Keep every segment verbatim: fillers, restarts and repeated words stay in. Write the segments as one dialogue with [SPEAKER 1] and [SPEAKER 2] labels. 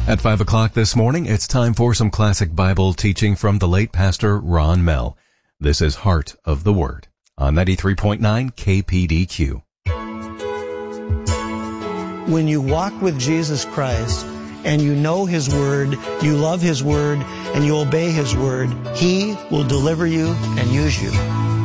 [SPEAKER 1] At five o'clock this morning, it's time for some classic Bible teaching from the late Pastor Ron Mell. This is Heart of the Word on ninety-three point nine K P D Q.
[SPEAKER 2] When you walk with Jesus Christ and you know His Word, you love His Word, and you obey His Word, He will deliver you and use you.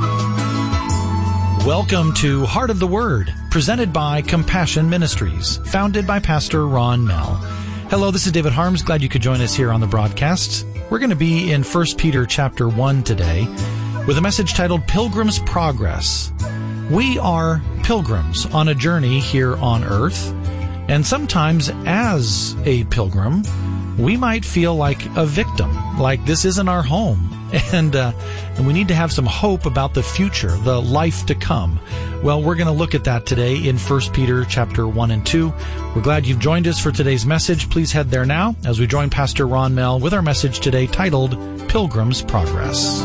[SPEAKER 3] Welcome to Heart of the Word, presented by Compassion Ministries, founded by Pastor Ron Mell. Hello, this is David Harms. Glad you could join us here on the broadcast. We're going to be in First Peter chapter one today with a message titled Pilgrim's Progress. We are pilgrims on a journey here on earth, and sometimes as a pilgrim, we might feel like a victim, like this isn't our home, and, uh, and we need to have some hope about the future, the life to come. Well, we're going to look at that today in First Peter chapter one and two. We're glad you've joined us for today's message. Please head there now as we join Pastor Ron Mell with our message today titled Pilgrim's Progress.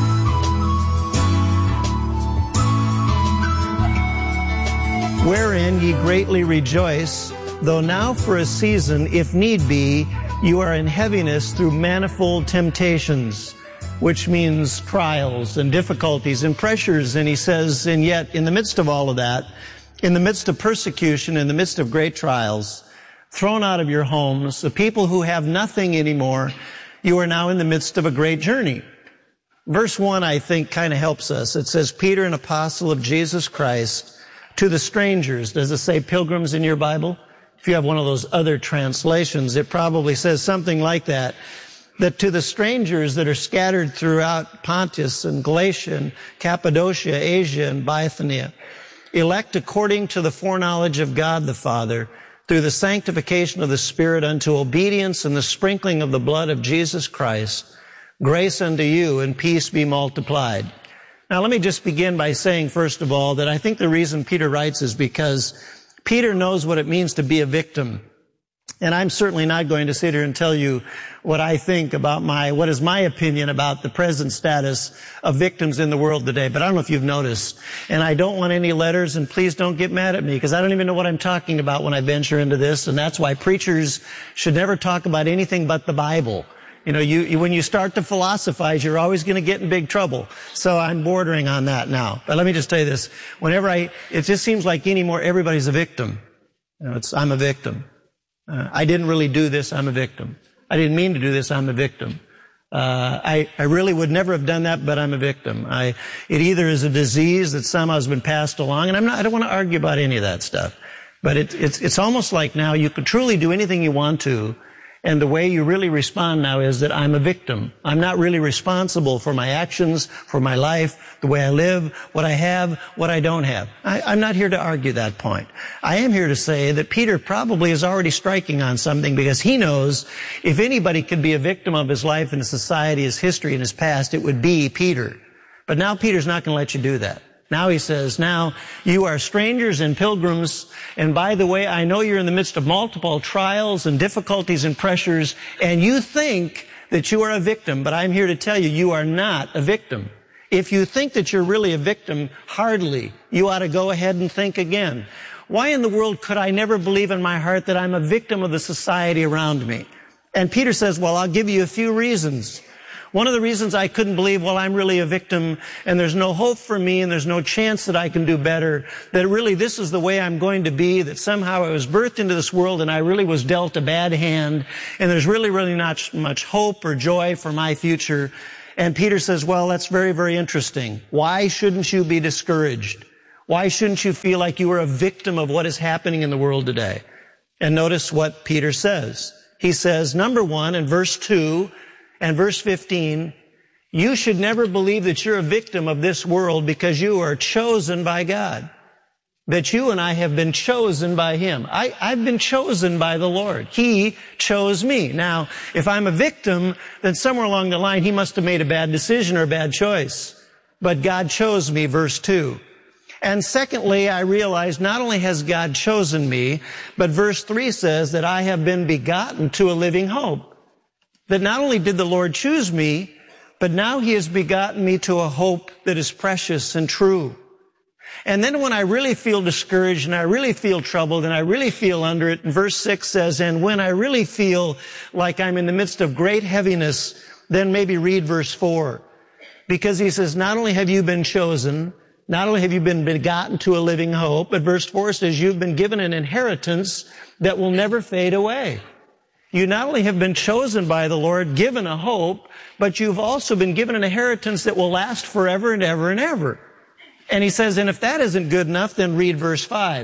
[SPEAKER 2] Wherein ye greatly rejoice, though now for a season, if need be, you are in heaviness through manifold temptations, which means trials and difficulties and pressures. And he says, and yet in the midst of all of that, in the midst of persecution, in the midst of great trials, thrown out of your homes, the people who have nothing anymore, you are now in the midst of a great journey. Verse one, I think, kind of helps us. It says, Peter, an apostle of Jesus Christ, to the strangers. Does it say pilgrims in your Bible? If you have one of those other translations, it probably says something like that. That to the strangers that are scattered throughout Pontus and Galatia and Cappadocia, Asia and Bithynia, elect according to the foreknowledge of God the Father, through the sanctification of the Spirit unto obedience and the sprinkling of the blood of Jesus Christ, grace unto you and peace be multiplied. Now let me just begin by saying, first of all, that I think the reason Peter writes is because Peter knows what it means to be a victim. And I'm certainly not going to sit here and tell you what I think about my, what is my opinion about the present status of victims in the world today. But I don't know if you've noticed. And I don't want any letters, and please don't get mad at me, because I don't even know what I'm talking about when I venture into this. And that's why preachers should never talk about anything but the Bible. You know, you, you when you start to philosophize, you're always going to get in big trouble. So I'm bordering on that now. But let me just tell you this. Whenever I, it just seems like anymore everybody's a victim. You know, it's, I'm a victim. Uh, I didn't really do this, I'm a victim. I didn't mean to do this, I'm a victim. Uh, I, I really would never have done that, but I'm a victim. I, it either is a disease that somehow has been passed along, and I'm not, I don't want to argue about any of that stuff. But it, it's, it's almost like now you can truly do anything you want to, and the way you really respond now is that I'm a victim. I'm not really responsible for my actions, for my life, the way I live, what I have, what I don't have. I, I'm not here to argue that point. I am here to say that Peter probably is already striking on something, because he knows if anybody could be a victim of his life and his society, his history, and his past, it would be Peter. But now Peter's not going to let you do that. Now he says, now you are strangers and pilgrims, and by the way, I know you're in the midst of multiple trials and difficulties and pressures, and you think that you are a victim, but I'm here to tell you, you are not a victim. If you think that you're really a victim, hardly. You ought to go ahead and think again. Why in the world could I never believe in my heart that I'm a victim of the society around me? And Peter says, well, I'll give you a few reasons. One of the reasons I couldn't believe, well, I'm really a victim and there's no hope for me and there's no chance that I can do better, that really this is the way I'm going to be, that somehow I was birthed into this world and I really was dealt a bad hand and there's really, really not much hope or joy for my future. And Peter says, well, that's very, very interesting. Why shouldn't you be discouraged? Why shouldn't you feel like you are a victim of what is happening in the world today? And notice what Peter says. He says, number one, in verse two, and verse fifteen, you should never believe that you're a victim of this world, because you are chosen by God. That you and I have been chosen by Him. I, I've been chosen by the Lord. He chose me. Now, if I'm a victim, then somewhere along the line He must have made a bad decision or a bad choice. But God chose me, verse two. And secondly, I realize not only has God chosen me, but verse three says that I have been begotten to a living hope. That not only did the Lord choose me, but now He has begotten me to a hope that is precious and true. And then when I really feel discouraged and I really feel troubled and I really feel under it, verse six says, and when I really feel like I'm in the midst of great heaviness, then maybe read verse four. Because he says, not only have you been chosen, not only have you been begotten to a living hope, but verse four says you've been given an inheritance that will never fade away. You not only have been chosen by the Lord, given a hope, but you've also been given an inheritance that will last forever and ever and ever. And he says, and if that isn't good enough, then read verse five.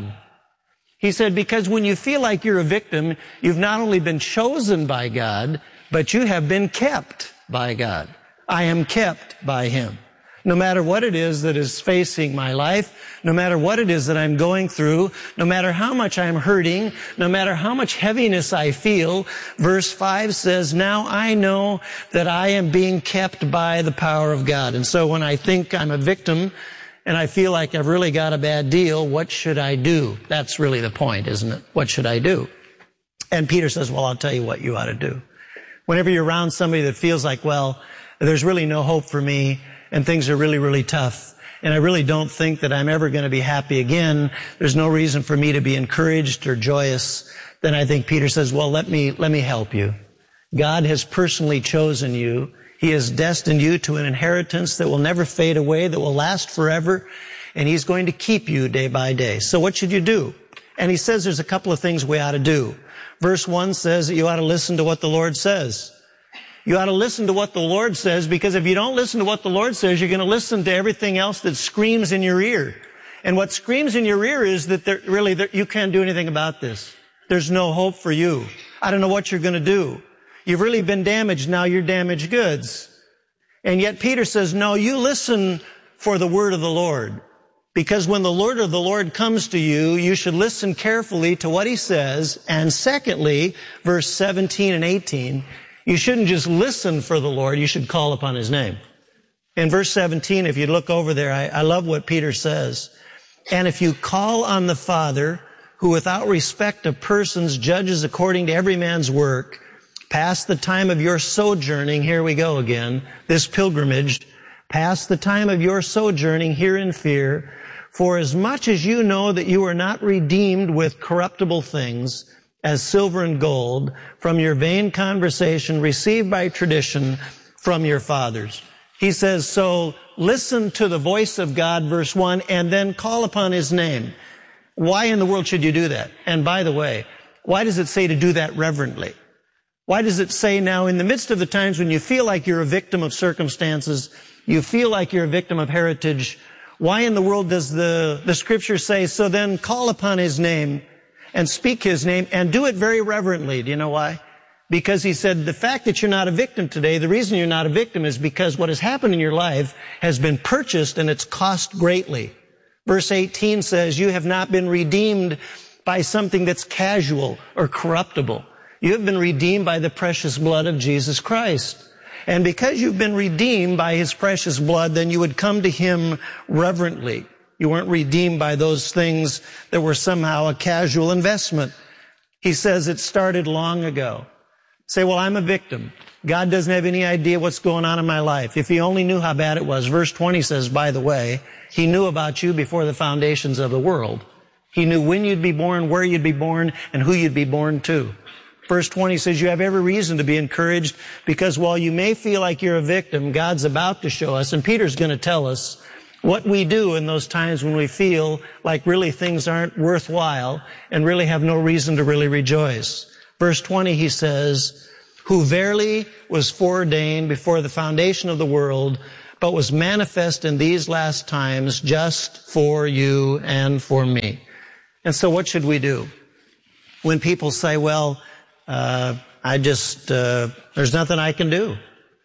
[SPEAKER 2] He said, because when you feel like you're a victim, you've not only been chosen by God, but you have been kept by God. I am kept by Him. No matter what it is that is facing my life, no matter what it is that I'm going through, no matter how much I'm hurting, no matter how much heaviness I feel, verse five says, now I know that I am being kept by the power of God. And so when I think I'm a victim and I feel like I've really got a bad deal, what should I do? That's really the point, isn't it? What should I do? And Peter says, well, I'll tell you what you ought to do. Whenever you're around somebody that feels like, well, there's really no hope for me, and things are really, really tough, and I really don't think that I'm ever going to be happy again, there's no reason for me to be encouraged or joyous, then I think Peter says, well, let me, let me help you. God has personally chosen you. He has destined you to an inheritance that will never fade away, that will last forever, and He's going to keep you day by day. So what should you do? And he says there's a couple of things we ought to do. Verse one says that you ought to listen to what the Lord says. You ought to listen to what the Lord says, because if you don't listen to what the Lord says, you're going to listen to everything else that screams in your ear. And what screams in your ear is that there, really there, you can't do anything about this. There's no hope for you. I don't know what you're going to do. You've really been damaged. Now you're damaged goods. And yet Peter says, no, you listen for the word of the Lord. Because when the word of the Lord comes to you, you should listen carefully to what He says. And secondly, verse seventeen and eighteen, you shouldn't just listen for the Lord, you should call upon His name. In verse seventeen, if you look over there, I, I love what Peter says. And if you call on the Father, who without respect of persons judges according to every man's work, pass the time of your sojourning, here we go again, this pilgrimage, pass the time of your sojourning here in fear, for as much as you know that you are not redeemed with corruptible things, as silver and gold, from your vain conversation received by tradition from your fathers. He says, so listen to the voice of God, verse one, and then call upon His name. Why in the world should you do that? And by the way, why does it say to do that reverently? Why does it say now, in the midst of the times when you feel like you're a victim of circumstances, you feel like you're a victim of heritage, why in the world does the, the Scripture say, so then call upon His name and speak His name and do it very reverently? Do you know why? Because He said the fact that you're not a victim today, the reason you're not a victim is because what has happened in your life has been purchased and it's cost greatly. Verse eighteen says, you have not been redeemed by something that's casual or corruptible. You have been redeemed by the precious blood of Jesus Christ. And because you've been redeemed by His precious blood, then you would come to Him reverently. You weren't redeemed by those things that were somehow a casual investment. He says it started long ago. Say, well, I'm a victim. God doesn't have any idea what's going on in my life. If He only knew how bad it was. Verse twenty says, by the way, He knew about you before the foundations of the world. He knew when you'd be born, where you'd be born, and who you'd be born to. Verse twenty says you have every reason to be encouraged, because while you may feel like you're a victim, God's about to show us, and Peter's going to tell us what we do in those times when we feel like really things aren't worthwhile and really have no reason to really rejoice. Verse twenty, he says, who verily was foreordained before the foundation of the world, but was manifest in these last times just for you and for me. And so what should we do? When people say, well, Uh, I just, uh, there's nothing I can do.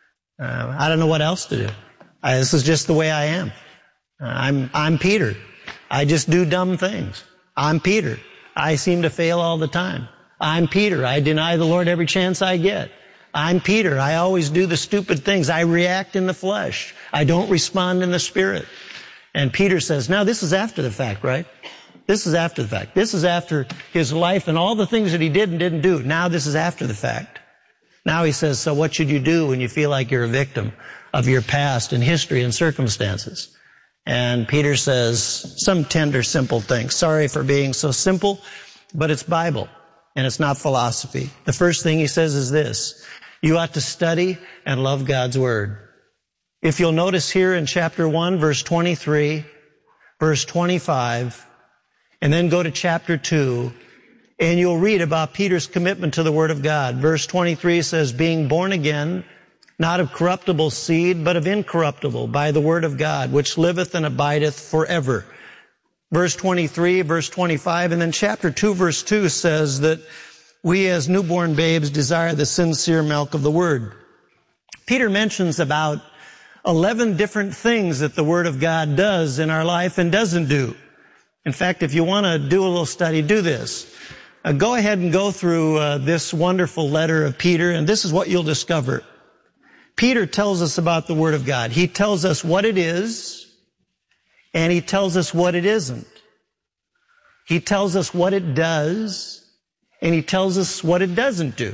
[SPEAKER 2] Uh, I don't know what else to do. I, this is just the way I am. Uh, I'm, I'm Peter. I just do dumb things. I'm Peter. I seem to fail all the time. I'm Peter. I deny the Lord every chance I get. I'm Peter. I always do the stupid things. I react in the flesh. I don't respond in the Spirit. And Peter says, now this is after the fact, right? This is after the fact. This is after his life and all the things that he did and didn't do. Now this is after the fact. Now he says, so what should you do when you feel like you're a victim of your past and history and circumstances? And Peter says some tender, simple things. Sorry for being so simple, but it's Bible, and it's not philosophy. The first thing he says is this: you ought to study and love God's Word. If you'll notice here in chapter one, verse twenty-three, verse twenty-five, and then go to chapter two, and you'll read about Peter's commitment to the Word of God. Verse twenty-three says, being born again, not of corruptible seed, but of incorruptible, by the Word of God, which liveth and abideth forever. Verse twenty-three, verse twenty-five, and then chapter two, verse two says that we as newborn babes desire the sincere milk of the Word. Peter mentions about eleven different things that the Word of God does in our life and doesn't do. In fact, if you want to do a little study, do this. Uh, go ahead and go through uh, this wonderful letter of Peter, and this is what you'll discover. Peter tells us about the Word of God. He tells us what it is, and he tells us what it isn't. He tells us what it does, and he tells us what it doesn't do.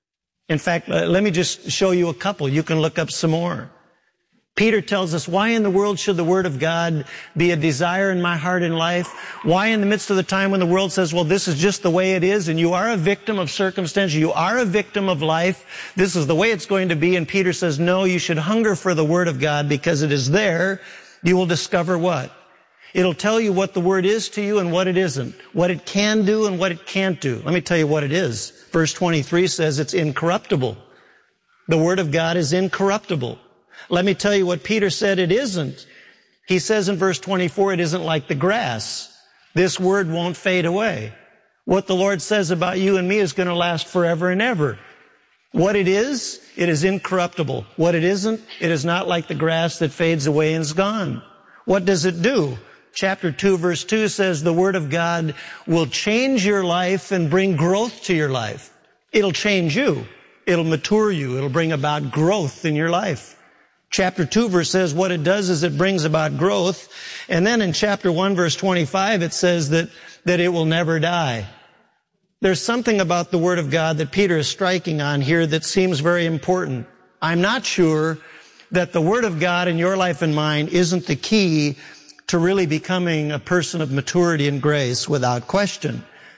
[SPEAKER 2] In fact, uh, let me just show you a couple. You can look up some more. Peter tells us, why in the world should the Word of God be a desire in my heart and life? Why in the midst of the time when the world says, well, this is just the way it is, and you are a victim of circumstance, you are a victim of life, this is the way it's going to be, and Peter says, no, you should hunger for the Word of God because it is there. You will discover what? It'll tell you what the Word is to you and what it isn't, what it can do and what it can't do. Let me tell you what it is. Verse twenty-three says it's incorruptible. The Word of God is incorruptible. Let me tell you what Peter said it isn't. He says in verse twenty-four, it isn't like the grass. This Word won't fade away. What the Lord says about you and me is going to last forever and ever. What it is, it is incorruptible. What it isn't, it is not like the grass that fades away and is gone. What does it do? Chapter two, verse two says the Word of God will change your life and bring growth to your life. It'll change you. It'll mature you. It'll bring about growth in your life. Chapter two verse says what it does is it brings about growth. And then in chapter one verse twenty-five it says that, that it will never die. There's something about the Word of God that Peter is striking on here that seems very important. I'm not sure that the Word of God in your life and mine isn't the key to really becoming a person of maturity and grace without question.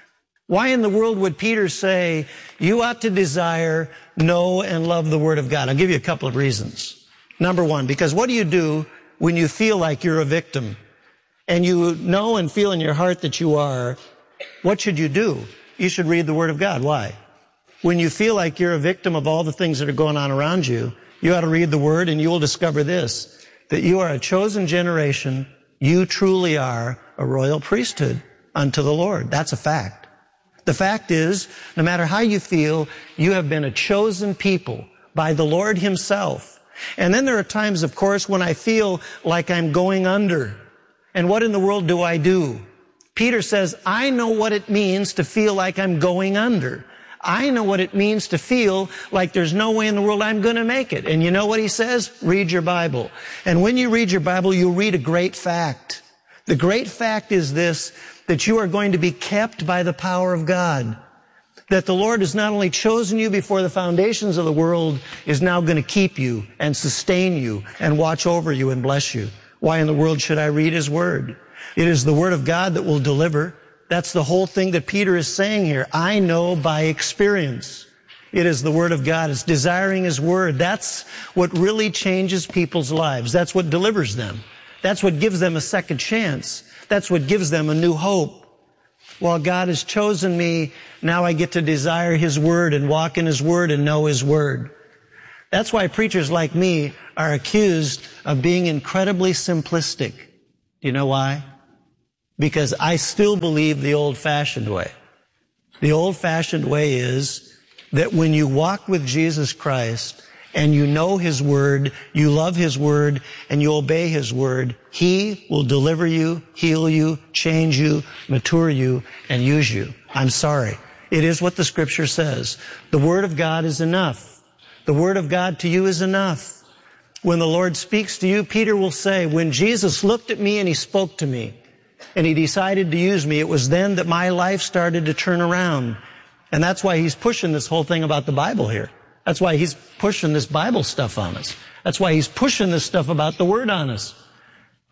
[SPEAKER 2] Why in the world would Peter say, you ought to desire, know, and love the Word of God? I'll give you a couple of reasons. Number one, because what do you do when you feel like you're a victim and you know and feel in your heart that you are? What should you do? You should read the Word of God. Why? When you feel like you're a victim of all the things that are going on around you, you ought to read the Word and you will discover this, that you are a chosen generation. You truly are a royal priesthood unto the Lord. That's a fact. The fact is, no matter how you feel, you have been a chosen people by the Lord Himself. And then there are times, of course, when I feel like I'm going under. And what in the world do I do? Peter says, I know what it means to feel like I'm going under. I know what it means to feel like there's no way in the world I'm going to make it. And you know what he says? Read your Bible. And when you read your Bible, you'll read a great fact. The great fact is this, that you are going to be kept by the power of God. That the Lord has not only chosen you before the foundations of the world, is now going to keep you and sustain you and watch over you and bless you. Why in the world should I read His Word? It is the Word of God that will deliver. That's the whole thing that Peter is saying here. I know by experience. It is the Word of God. It's desiring His Word. That's what really changes people's lives. That's what delivers them. That's what gives them a second chance. That's what gives them a new hope. While God has chosen me, now I get to desire His Word and walk in His Word and know His Word. That's why preachers like me are accused of being incredibly simplistic. Do you know why? Because I still believe the old-fashioned way. The old-fashioned way is that when you walk with Jesus Christ and you know His Word, you love His Word, and you obey His Word, He will deliver you, heal you, change you, mature you, and use you. I'm sorry. It is what the Scripture says. The Word of God is enough. The Word of God to you is enough. When the Lord speaks to you, Peter will say, when Jesus looked at me and He spoke to me, and He decided to use me, it was then that my life started to turn around. And that's why He's pushing this whole thing about the Bible here. That's why He's pushing this Bible stuff on us. That's why He's pushing this stuff about the Word on us.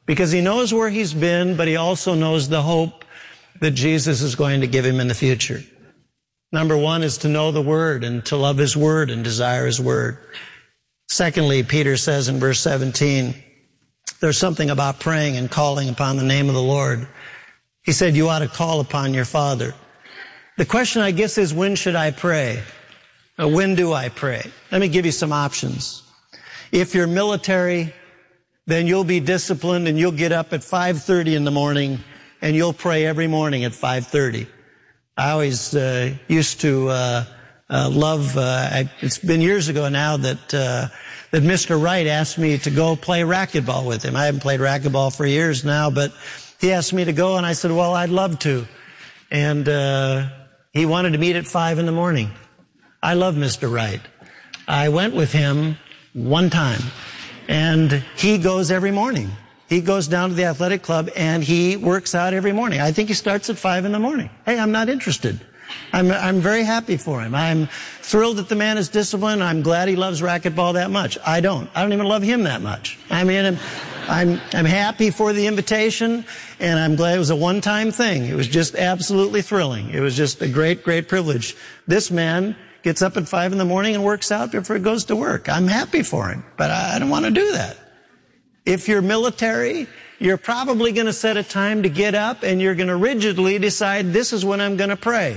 [SPEAKER 2] because he knows where he's been, but he also knows the hope that Jesus is going to give him in the future. Number one is to know the Word and to love His Word and desire His Word. Secondly, Peter says in verse seventeen, there's something about praying and calling upon the name of the Lord. He said, you ought to call upon your Father. The question, I guess, is when should I pray? Or when do I pray? Let me give you some options. If you're military, then you'll be disciplined and you'll get up at five thirty in the morning and you'll pray every morning at five thirty. I always uh, used to uh, uh, love, uh, I, it's been years ago now that uh, that Mister Wright asked me to go play racquetball with him. I haven't played racquetball for years now, but he asked me to go and I said, well, I'd love to. And uh, he wanted to meet at five in the morning. I love Mister Wright. I went with him one time, and he goes every morning. He goes down to the athletic club, and he works out every morning. I think he starts at five in the morning. Hey, I'm not interested. I'm, I'm very happy for him. I'm thrilled that the man is disciplined. I'm glad he loves racquetball that much. I don't. I don't even love him that much. I mean, I'm, I'm, I'm happy for the invitation, and I'm glad it was a one-time thing. It was just absolutely thrilling. It was just a great, great privilege. This man gets up at five in the morning and works out before he goes to work. I'm happy for him, but I don't want to do that. If you're military, you're probably going to set a time to get up and you're going to rigidly decide this is when I'm going to pray.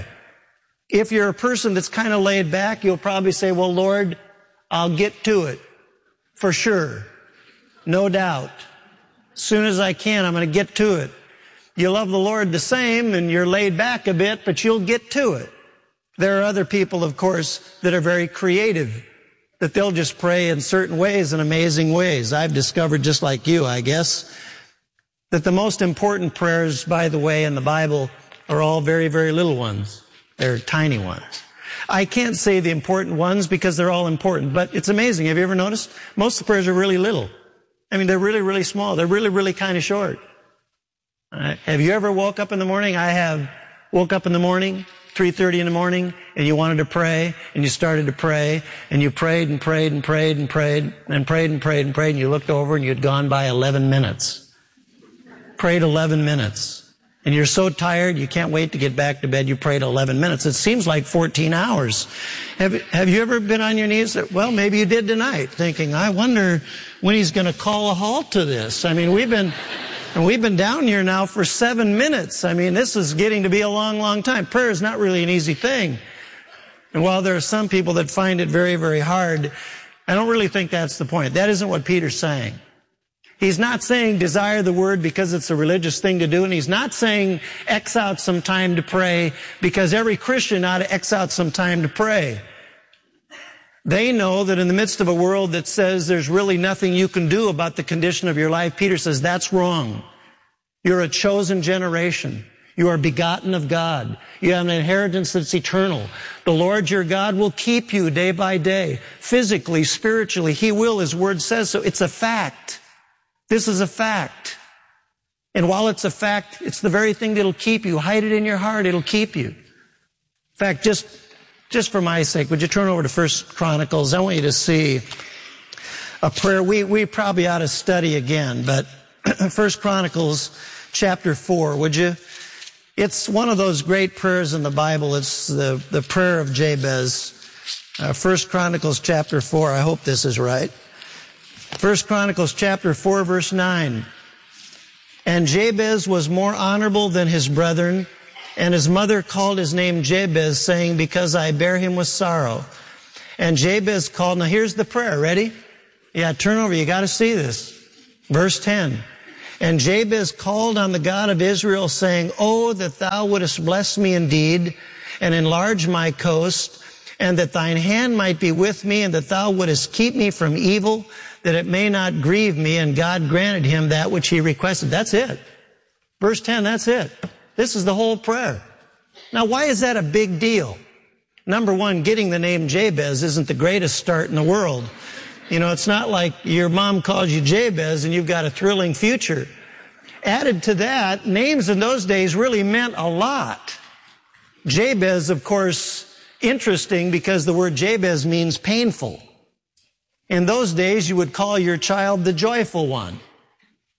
[SPEAKER 2] If you're a person that's kind of laid back, you'll probably say, well, Lord, I'll get to it for sure. No doubt. As soon as I can, I'm going to get to it. You love the Lord the same and you're laid back a bit, but you'll get to it. There are other people, of course, that are very creative, that they'll just pray in certain ways, in amazing ways. I've discovered, just like you, I guess, that the most important prayers, by the way, in the Bible are all very, very little ones. They're tiny ones. I can't say the important ones because they're all important, but it's amazing. Have you ever noticed? Most of the prayers are really little. I mean, they're really, really small. They're really, really kind of short. Uh, have you ever woke up in the morning? I have woke up in the morning, three thirty in the morning, and you wanted to pray, and you started to pray, and you prayed and prayed and prayed and prayed and prayed and prayed and prayed, and you looked over and you'd gone by eleven minutes. Prayed eleven minutes. And you're so tired, you can't wait to get back to bed. You prayed eleven minutes. It seems like fourteen hours. Have, have you ever been on your knees? Well, maybe you did tonight, thinking, I wonder when he's going to call a halt to this. I mean, we've been... And we've been down here now for seven minutes. I mean, this is getting to be a long, long time. Prayer is not really an easy thing. And while there are some people that find it very, very hard, I don't really think that's the point. That isn't what Peter's saying. He's not saying desire the Word because it's a religious thing to do, and he's not saying X out some time to pray because every Christian ought to X out some time to pray. They know that in the midst of a world that says there's really nothing you can do about the condition of your life, Peter says that's wrong. You're a chosen generation. You are begotten of God. You have an inheritance that's eternal. The Lord your God will keep you day by day, physically, spiritually. He will, His Word says so. It's a fact. This is a fact. And while it's a fact, it's the very thing that'll keep you. Hide it in your heart, it'll keep you. In fact, just Just for my sake, would you turn over to First Chronicles? I want you to see a prayer we, we probably ought to study again, but First Chronicles chapter four, would you? It's one of those great prayers in the Bible. It's the, the prayer of Jabez. Uh, First Chronicles chapter four, I hope this is right. First Chronicles chapter four, verse nine. And Jabez was more honorable than his brethren, and his mother called his name Jabez, saying, because I bear him with sorrow. And Jabez called, now here's the prayer, ready? Yeah, turn over, you got to see this. Verse ten. And Jabez called on the God of Israel, saying, oh, that thou wouldest bless me indeed, and enlarge my coast, and that thine hand might be with me, and that thou wouldest keep me from evil, that it may not grieve me. And God granted him that which he requested. That's it. Verse ten, that's it. This is the whole prayer. Now, why is that a big deal? Number one, getting the name Jabez isn't the greatest start in the world. You know, it's not like your mom calls you Jabez and you've got a thrilling future. Added to that, names in those days really meant a lot. Jabez, of course, interesting because the word Jabez means painful. In those days, you would call your child the joyful one.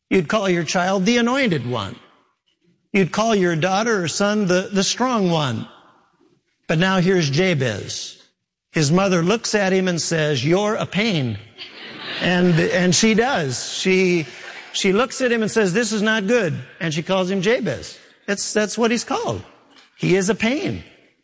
[SPEAKER 2] You'd call your child the anointed one. You'd call your daughter or son the, the strong one. But now here's Jabez. His mother looks at him and says, "You're a pain." And, and she does. She, she looks at him and says, "This is not good." And she calls him Jabez. That's, that's what he's called. He is a pain.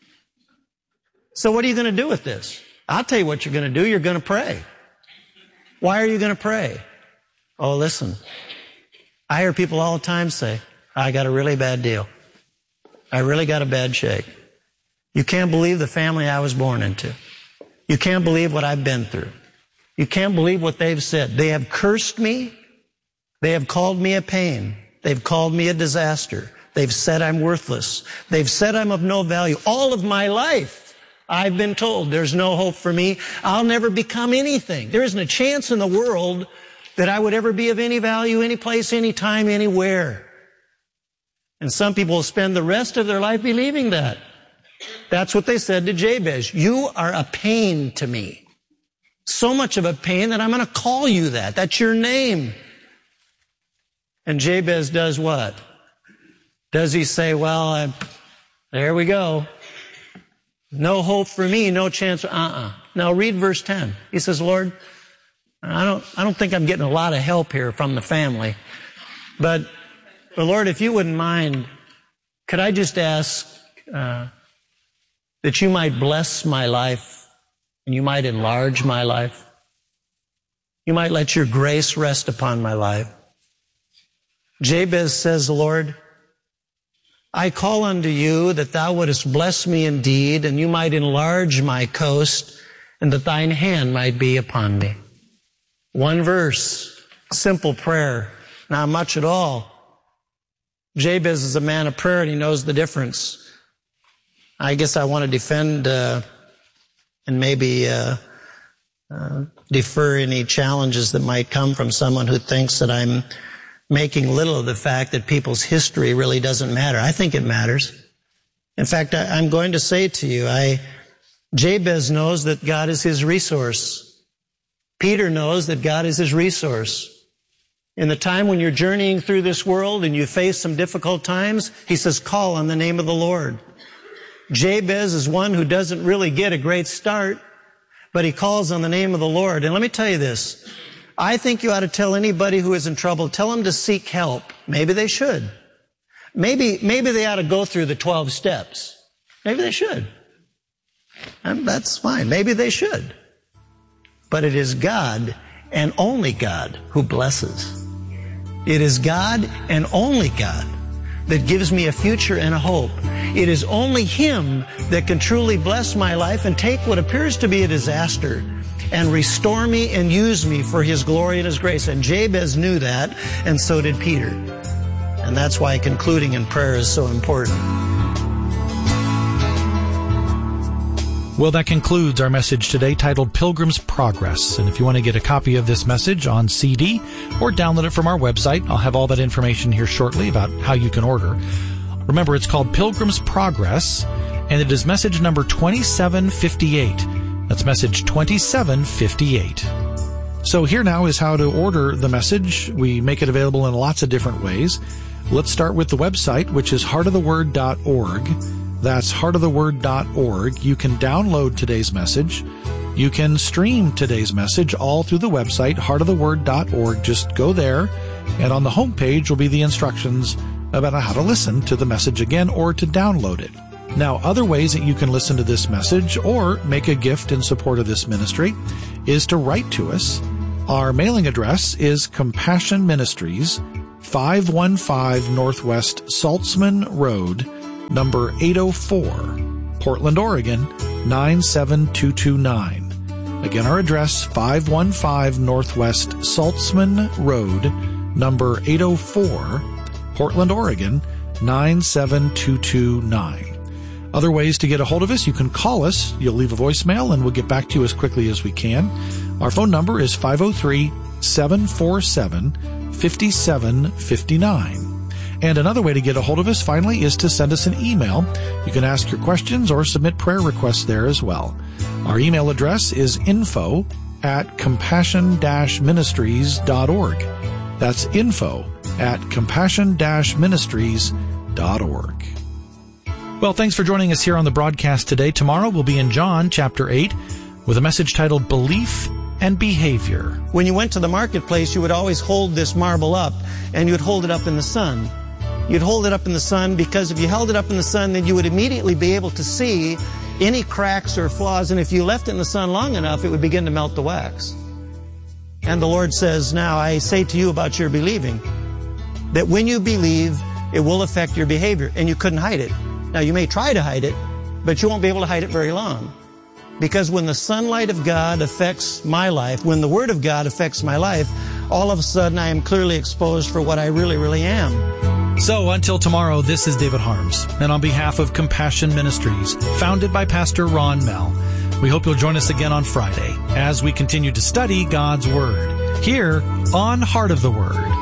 [SPEAKER 2] So what are you going to do with this? I'll tell you what you're going to do. You're going to pray. Why are you going to pray? Oh, listen. I hear people all the time say, "I got a really bad deal. I really got a bad shake. You can't believe the family I was born into. You can't believe what I've been through. You can't believe what they've said. They have cursed me. They have called me a pain. They've called me a disaster. They've said I'm worthless. They've said I'm of no value. All of my life, I've been told there's no hope for me. I'll never become anything. There isn't a chance in the world that I would ever be of any value, any place, any time, anywhere." And some people will spend the rest of their life believing that. That's what they said to Jabez. "You are a pain to me. So much of a pain that I'm going to call you that. That's your name." And Jabez does what? Does he say, "Well, I, there we go. No hope for me, no chance." Uh-uh. Now read verse ten. He says, "Lord, I don't, I don't think I'm getting a lot of help here from the family. But, but Lord, if you wouldn't mind, could I just ask uh, that you might bless my life and you might enlarge my life? You might let your grace rest upon my life." Jabez says, "Lord, I call unto you that thou wouldest bless me indeed, and you might enlarge my coast, and that thine hand might be upon me." One verse, simple prayer, not much at all. Jabez is a man of prayer, and he knows the difference. I guess I want to defend uh, and maybe uh, uh, defer any challenges that might come from someone who thinks that I'm making little of the fact that people's history really doesn't matter. I think it matters. In fact, I, I'm going to say to you, I, Jabez knows that God is his resource. Peter knows that God is his resource. In the time when you're journeying through this world and you face some difficult times, he says, call on the name of the Lord. Jabez is one who doesn't really get a great start, but he calls on the name of the Lord. And let me tell you this. I think you ought to tell anybody who is in trouble, tell them to seek help. Maybe they should. Maybe, maybe they ought to go through the twelve steps. Maybe they should. And that's fine. Maybe they should. But it is God and only God who blesses. It is God and only God that gives me a future and a hope. It is only Him that can truly bless my life and take what appears to be a disaster and restore me and use me for His glory and His grace. And Jabez knew that, and so did Peter. And that's why concluding in prayer is so important.
[SPEAKER 3] Well, that concludes our message today titled Pilgrim's Progress. And if you want to get a copy of this message on C D or download it from our website, I'll have all that information here shortly about how you can order. Remember, it's called Pilgrim's Progress, and it is message number twenty-seven fifty-eight. That's message twenty-seven fifty-eight. So here now is how to order the message. We make it available in lots of different ways. Let's start with the website, which is heart of the word dot org. That's heart of the word dot org. You can download today's message. You can stream today's message all through the website, heart of the word dot org. Just go there, and on the home page will be the instructions about how to listen to the message again or to download it. Now, other ways that you can listen to this message or make a gift in support of this ministry is to write to us. Our mailing address is Compassion Ministries, five one five Northwest Saltzman Road, number eight oh four, Portland, Oregon, nine seven two two nine. Again, our address, five one five Northwest Saltzman Road, number eight oh four, Portland, Oregon, nine seven two two nine. Other ways to get a hold of us, you can call us. You'll leave a voicemail, and we'll get back to you as quickly as we can. Our phone number is five oh three, seven four seven, five seven five nine. And another way to get a hold of us, finally, is to send us an email. You can ask your questions or submit prayer requests there as well. Our email address is info at compassion dash ministries dot org. That's info at compassion dash ministries dot org. Well, thanks for joining us here on the broadcast today. Tomorrow we'll be in John chapter eight with a message titled Belief and Behavior.
[SPEAKER 2] When you went to the marketplace, you would always hold this marble up, and you would hold it up in the sun. You'd hold it up in the sun because if you held it up in the sun, then you would immediately be able to see any cracks or flaws, and if you left it in the sun long enough, it would begin to melt the wax. And the Lord says, now I say to you about your believing, that when you believe, it will affect your behavior, and you couldn't hide it. Now, you may try to hide it, but you won't be able to hide it very long. Because when the sunlight of God affects my life, when the Word of God affects my life, all of a sudden I am clearly exposed for what I really, really am.
[SPEAKER 3] So until tomorrow, this is David Harms, and on behalf of Compassion Ministries, founded by Pastor Ron Mell, we hope you'll join us again on Friday as we continue to study God's Word here on Heart of the Word.